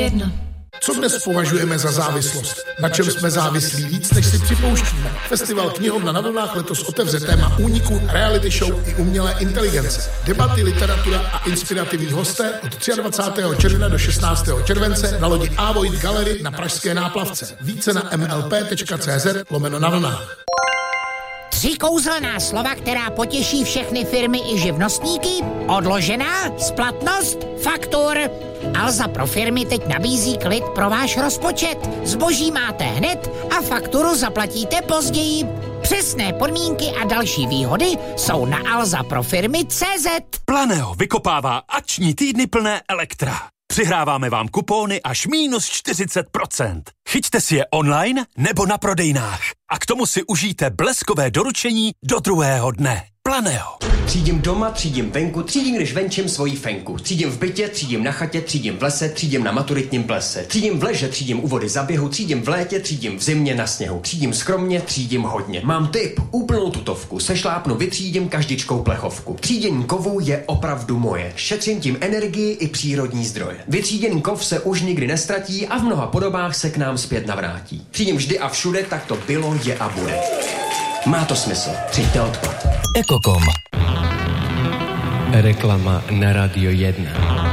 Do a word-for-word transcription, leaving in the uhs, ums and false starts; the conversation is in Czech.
jedna. Co dnes považujeme za závislost? Na čem jsme závislí víc, než si připouštíme? Festival Knihovna na vlnách letos otevře téma úniku, reality show i umělé inteligence. Debaty, literatura a inspirativní hosté od dvacátého třetího června do šestnáctého července na lodi Avoid Gallery na Pražské Náplavce. Více na mlp.cz lomeno na vlnách. Tři kouzelná slova, která potěší všechny firmy i živnostníky. Odložená, splatnost, faktur. Alza pro firmy teď nabízí klid pro váš rozpočet. Zboží máte hned a fakturu zaplatíte později. Přesné podmínky a další výhody jsou na alza pro firmy tečka cé zet. Planého vykopává akční týdny plné Elektra. Přihráváme vám kupóny až mínus čtyřicet procent. Chyťte si je online nebo na prodejnách. A k tomu si užijte bleskové doručení do druhého dne. Planého. Třídím doma, třídím venku, třídím, když venčím svoji fenku. Třídím v bytě, třídím na chatě, třídím v lese, třídím na maturitním plese. Třídím v leže, třídím u vody za běhu, třídím v létě, třídím v zimě na sněhu. Třídím skromně, třídím hodně. Mám tip, úplnou tutovku, sešlápnu, vytřídím každičkou plechovku. Třídění kovů je opravdu moje. Šetřím tím energii i přírodní zdroje. Vytříděný kov se už nikdy nestratí a v mnoha podobách se k nám zpět navrátí. Třídím vždy a všude, tak to bylo, je a bude. Má to smysl. Třiďte odpad. Ekokom. Reklama na Radio jedna.